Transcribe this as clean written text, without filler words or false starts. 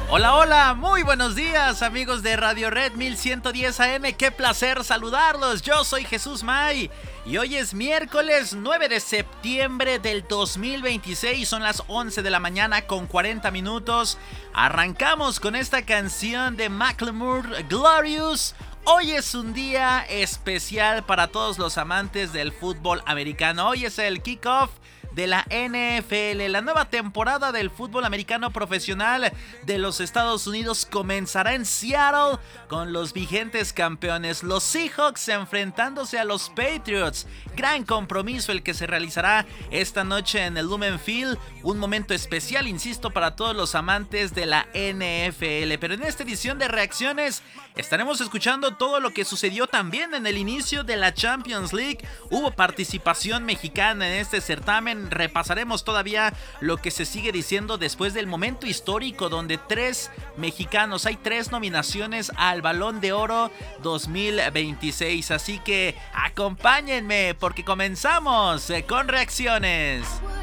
Hola, hola, muy buenos días amigos de Radio Red 1110 AM, qué placer saludarlos, yo soy Jesús May y hoy es miércoles 9 de septiembre del 2026, son las 11 de la mañana con 40 minutos, arrancamos con esta canción de Macklemore, Glorious. Hoy es un día especial para todos los amantes del fútbol americano, hoy es el kickoff de la NFL. La nueva temporada del fútbol americano profesional de los Estados Unidos comenzará en Seattle con los vigentes campeones, los Seahawks, enfrentándose a los Patriots. Gran compromiso el que se realizará esta noche en el Lumen Field. Un momento especial, insisto, para todos los amantes de la NFL. Pero en esta edición de reacciones estaremos escuchando todo lo que sucedió también en el inicio de la Champions League. Hubo participación mexicana en este certamen. Repasaremos todavía lo que se sigue diciendo después del momento histórico donde hay tres nominaciones al Balón de Oro 2026. Así que acompáñenme porque comenzamos con reacciones.